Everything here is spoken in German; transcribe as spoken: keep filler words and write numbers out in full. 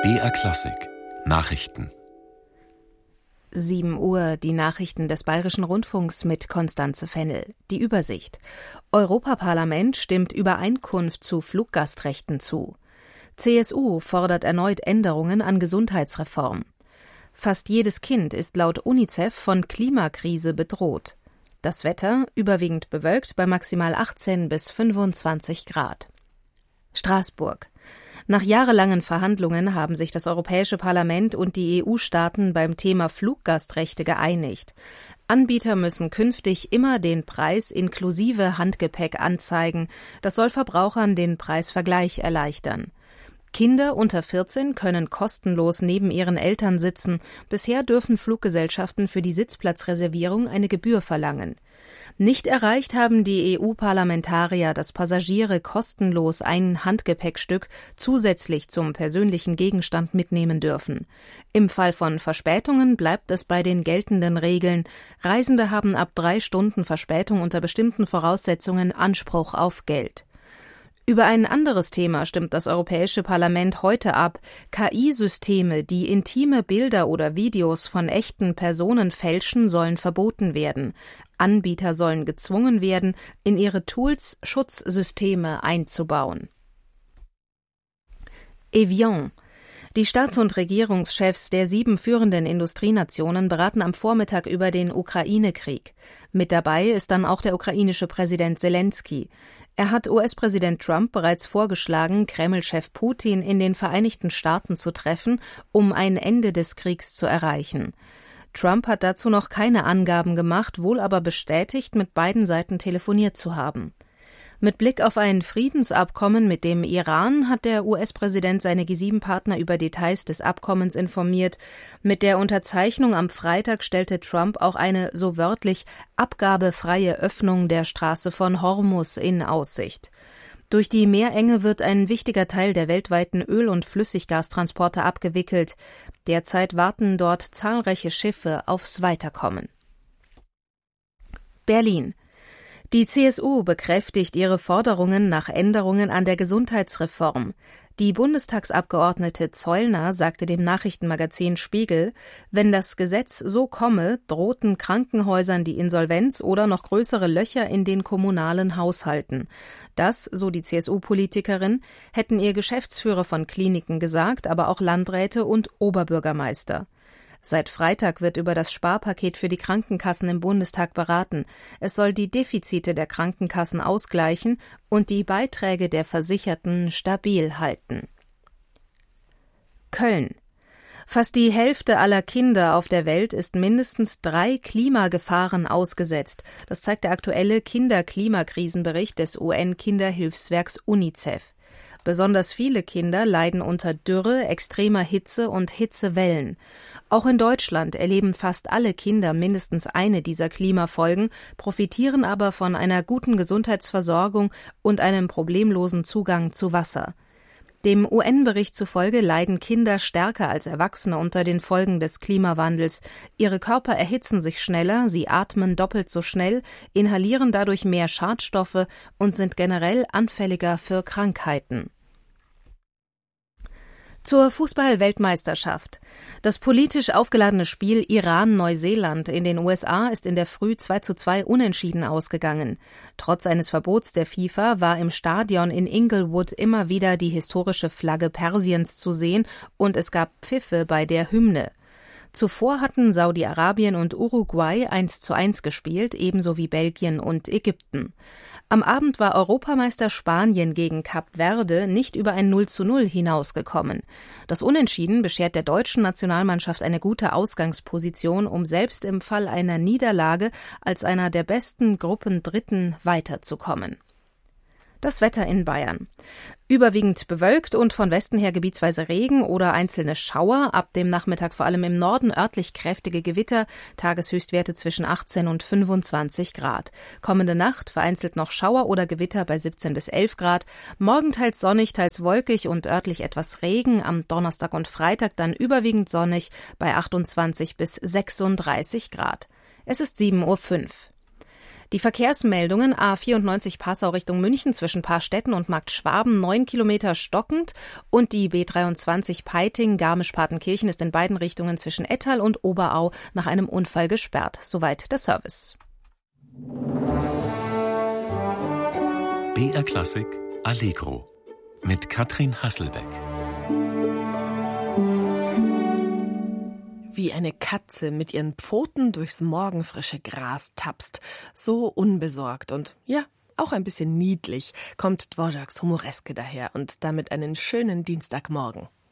B R Klassik Nachrichten. sieben Uhr, die Nachrichten des Bayerischen Rundfunks mit Konstanze Fennel. Die Übersicht. Europaparlament stimmt Übereinkunft zu Fluggastrechten zu. C S U fordert erneut Änderungen an Gesundheitsreform. Fast jedes Kind ist laut UNICEF von Klimakrise bedroht. Das Wetter überwiegend bewölkt bei maximal achtzehn bis fünfundzwanzig Grad. Straßburg. Nach jahrelangen Verhandlungen haben sich das Europäische Parlament und die E U-Staaten beim Thema Fluggastrechte geeinigt. Anbieter müssen künftig immer den Preis inklusive Handgepäck anzeigen. Das soll Verbrauchern den Preisvergleich erleichtern. Kinder unter vierzehn können kostenlos neben ihren Eltern sitzen. Bisher dürfen Fluggesellschaften für die Sitzplatzreservierung eine Gebühr verlangen. Nicht erreicht haben die E U-Parlamentarier, dass Passagiere kostenlos ein Handgepäckstück zusätzlich zum persönlichen Gegenstand mitnehmen dürfen. Im Fall von Verspätungen bleibt es bei den geltenden Regeln. Reisende haben ab drei Stunden Verspätung unter bestimmten Voraussetzungen Anspruch auf Geld. Über ein anderes Thema stimmt das Europäische Parlament heute ab. K I-Systeme, die intime Bilder oder Videos von echten Personen fälschen, sollen verboten werden. Anbieter sollen gezwungen werden, in ihre Tools Schutzsysteme einzubauen. Evian. Die Staats- und Regierungschefs der sieben führenden Industrienationen beraten am Vormittag über den Ukraine-Krieg. Mit dabei ist dann auch der ukrainische Präsident Selenskyj. Er hat U S-Präsident Trump bereits vorgeschlagen, Kreml-Chef Putin in den Vereinigten Staaten zu treffen, um ein Ende des Kriegs zu erreichen. Trump hat dazu noch keine Angaben gemacht, wohl aber bestätigt, mit beiden Seiten telefoniert zu haben. Mit Blick auf ein Friedensabkommen mit dem Iran hat der U S-Präsident seine G sieben Partner über Details des Abkommens informiert. Mit der Unterzeichnung am Freitag stellte Trump auch eine, so wörtlich, abgabefreie Öffnung der Straße von Hormuz in Aussicht. Durch die Meerenge wird ein wichtiger Teil der weltweiten Öl- und Flüssiggastransporte abgewickelt. Derzeit warten dort zahlreiche Schiffe aufs Weiterkommen. Berlin. Die C S U bekräftigt ihre Forderungen nach Änderungen an der Gesundheitsreform. Die Bundestagsabgeordnete Zollner sagte dem Nachrichtenmagazin Spiegel, wenn das Gesetz so komme, drohten Krankenhäusern die Insolvenz oder noch größere Löcher in den kommunalen Haushalten. Das, so die C S U-Politikerin, hätten ihr Geschäftsführer von Kliniken gesagt, aber auch Landräte und Oberbürgermeister. Seit Freitag wird über das Sparpaket für die Krankenkassen im Bundestag beraten. Es soll die Defizite der Krankenkassen ausgleichen und die Beiträge der Versicherten stabil halten. Köln. Fast die Hälfte aller Kinder auf der Welt ist mindestens drei Klimagefahren ausgesetzt. Das zeigt der aktuelle Kinderklimakrisenbericht des U N-Kinderhilfswerks UNICEF. Besonders viele Kinder leiden unter Dürre, extremer Hitze und Hitzewellen. Auch in Deutschland erleben fast alle Kinder mindestens eine dieser Klimafolgen, profitieren aber von einer guten Gesundheitsversorgung und einem problemlosen Zugang zu Wasser. Dem U N-Bericht zufolge leiden Kinder stärker als Erwachsene unter den Folgen des Klimawandels. Ihre Körper erhitzen sich schneller, sie atmen doppelt so schnell, inhalieren dadurch mehr Schadstoffe und sind generell anfälliger für Krankheiten. Zur Fußball-Weltmeisterschaft. Das politisch aufgeladene Spiel Iran-Neuseeland in den U S A ist in der Früh zwei zu zwei unentschieden ausgegangen. Trotz eines Verbots der FIFA war im Stadion in Inglewood immer wieder die historische Flagge Persiens zu sehen und es gab Pfiffe bei der Hymne. Zuvor hatten Saudi-Arabien und Uruguay eins zu eins gespielt, ebenso wie Belgien und Ägypten. Am Abend war Europameister Spanien gegen Kap Verde nicht über ein null zu null hinausgekommen. Das Unentschieden beschert der deutschen Nationalmannschaft eine gute Ausgangsposition, um selbst im Fall einer Niederlage als einer der besten Gruppendritten weiterzukommen. Das Wetter in Bayern. Überwiegend bewölkt und von Westen her gebietsweise Regen oder einzelne Schauer, ab dem Nachmittag vor allem im Norden örtlich kräftige Gewitter, Tageshöchstwerte zwischen achtzehn und fünfundzwanzig Grad. Kommende Nacht vereinzelt noch Schauer oder Gewitter bei siebzehn bis elf Grad, morgen teils sonnig, teils wolkig und örtlich etwas Regen, am Donnerstag und Freitag dann überwiegend sonnig bei achtundzwanzig bis sechsunddreißig Grad. Es ist sieben Uhr fünf. Die Verkehrsmeldungen: A vierundneunzig Passau Richtung München zwischen Paarstetten und Markt Schwaben neun Kilometer stockend und die B dreiundzwanzig Peiting Garmisch-Partenkirchen ist in beiden Richtungen zwischen Ettal und Oberau nach einem Unfall gesperrt. Soweit der Service. B R Klassik Allegro mit Katrin Hasselbeck. Wie eine Katze mit ihren Pfoten durchs morgenfrische Gras tapst, so unbesorgt und ja, auch ein bisschen niedlich kommt Dvořáks Humoreske daher und damit einen schönen Dienstagmorgen.